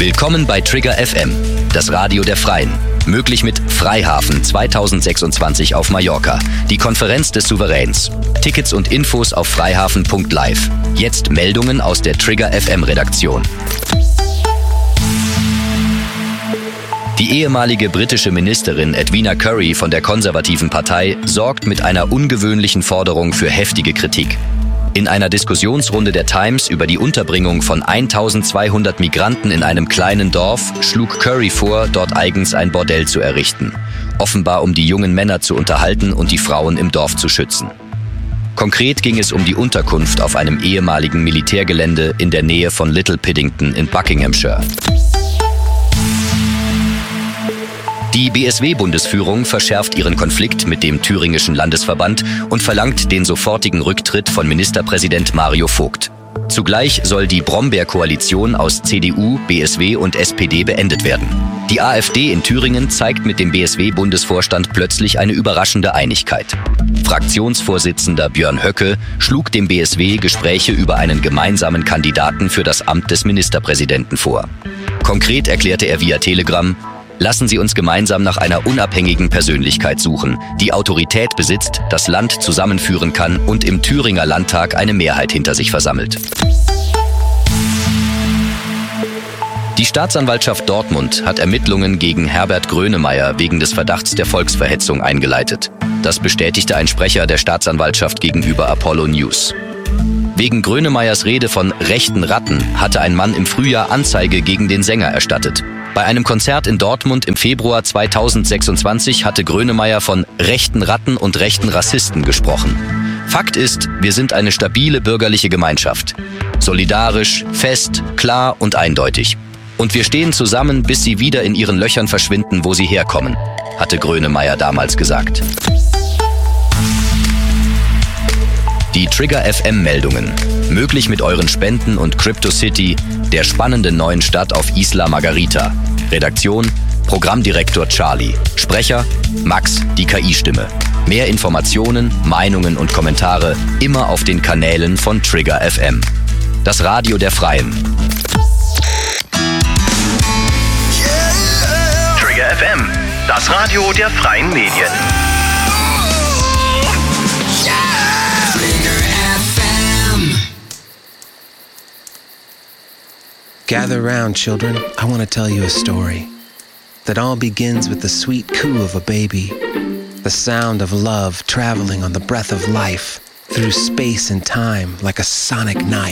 Willkommen bei Trigger FM, das Radio der Freien. Möglich mit Freihafen 2026 auf Mallorca, die Konferenz des Souveräns. Tickets und Infos auf freihafen.live. Jetzt Meldungen aus der Trigger FM Redaktion. Die ehemalige britische Ministerin Edwina Currie von der konservativen Partei sorgt mit einer ungewöhnlichen Forderung für heftige Kritik. In einer Diskussionsrunde der Times über die Unterbringung von 1200 Migranten in einem kleinen Dorf schlug Currie vor, dort eigens ein Bordell zu errichten. Offenbar um die jungen Männer zu unterhalten und die Frauen im Dorf zu schützen. Konkret ging es um die Unterkunft auf einem ehemaligen Militärgelände in der Nähe von Little Piddington in Buckinghamshire. Die BSW-Bundesführung verschärft ihren Konflikt mit dem thüringischen Landesverband und verlangt den sofortigen Rücktritt von Ministerpräsident Mario Vogt. Zugleich soll die Brombeer-Koalition aus CDU, BSW und SPD beendet werden. Die AfD in Thüringen zeigt mit dem BSW-Bundesvorstand plötzlich eine überraschende Einigkeit. Fraktionsvorsitzender Björn Höcke schlug dem BSW Gespräche über einen gemeinsamen Kandidaten für das Amt des Ministerpräsidenten vor. Konkret erklärte er via Telegram: Lassen Sie uns gemeinsam nach einer unabhängigen Persönlichkeit suchen, die Autorität besitzt, das Land zusammenführen kann und im Thüringer Landtag eine Mehrheit hinter sich versammelt. Die Staatsanwaltschaft Dortmund hat Ermittlungen gegen Herbert Grönemeyer wegen des Verdachts der Volksverhetzung eingeleitet. Das bestätigte ein Sprecher der Staatsanwaltschaft gegenüber Apollo News. Wegen Grönemeyers Rede von rechten Ratten hatte ein Mann im Frühjahr Anzeige gegen den Sänger erstattet. Bei einem Konzert in Dortmund im Februar 2026 hatte Grönemeyer von rechten Ratten und rechten Rassisten gesprochen. Fakt ist, wir sind eine stabile bürgerliche Gemeinschaft. Solidarisch, fest, klar und eindeutig. Und wir stehen zusammen, bis sie wieder in ihren Löchern verschwinden, wo sie herkommen, hatte Grönemeyer damals gesagt. Die Trigger FM-Meldungen. Möglich mit euren Spenden und CryptoCity, der spannenden neuen Stadt auf Isla Margarita. Redaktion: Programmdirektor Charlie. Sprecher: Max, die KI-Stimme. Mehr Informationen, Meinungen und Kommentare immer auf den Kanälen von Trigger FM. Das Radio der Freien. Trigger FM, das Radio der Freien Medien. Gather round, children. I want to tell you a story that all begins with the sweet coo of a baby, the sound of love traveling on the breath of life through space and time like a sonic knife.